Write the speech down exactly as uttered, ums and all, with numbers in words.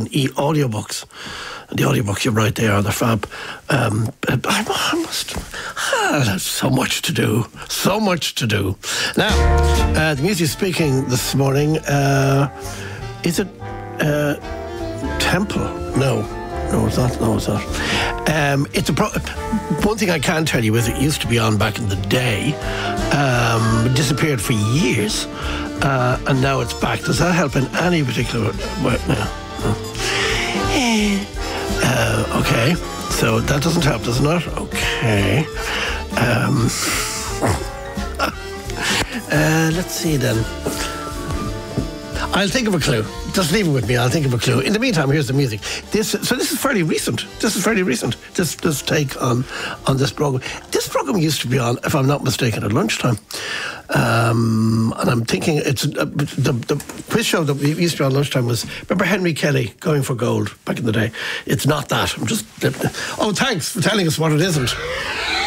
e-audiobooks. And the audiobooks, you're right, they are, they're fab. Um, I, I must... Ah, there's so much to do. So much to do. Now, uh, the music speaking this morning, uh, is it uh, Temple? No. No, it's not. No, it's not. Um, it's a pro- one thing I can tell you is it used to be on back in the day. Um, disappeared for years. Uh, and now it's back. Does that help in any particular way? No. no. Uh, okay, so that doesn't help, does it not? Okay. Um, uh, let's see then. I'll think of a clue. Just leave it with me. I'll think of a clue. In the meantime, here's the music. This, so this is fairly recent. This is fairly recent. This this take on on this program. This program used to be on, if I'm not mistaken, at lunchtime. Um, and I'm thinking it's uh, the the quiz show that we used to be on lunchtime was, remember Henry Kelly, Going for Gold, back in the day. It's not that. I'm just. Oh, thanks for telling us what it isn't.